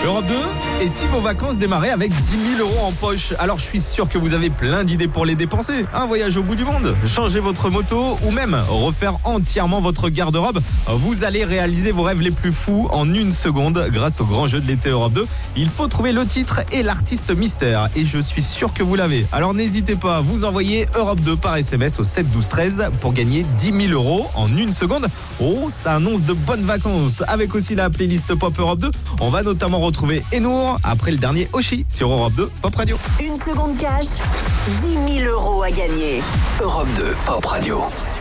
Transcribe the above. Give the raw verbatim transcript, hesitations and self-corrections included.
Europe deux, et si vos vacances démarraient avec dix mille euros en poche? Alors je suis sûr que vous avez plein d'idées pour les dépenser. Un voyage au bout du monde, changer votre moto ou même refaire entièrement votre garde-robe. Vous allez réaliser vos rêves les plus fous en une seconde grâce au grand jeu de l'été Europe deux. Il faut trouver le titre et l'artiste mystère et je suis sûr que vous l'avez. Alors n'hésitez pas, vous envoyez Europe deux par S M S au sept douze treize pour gagner dix mille euros en une seconde. Oh, ça annonce de bonnes vacances. Avec aussi la playlist Pop Europe deux, on va notamment retrouver Enour après le dernier Oshi sur Europe deux Pop Radio. Une seconde cash, dix mille euros à gagner. Europe deux Pop Radio.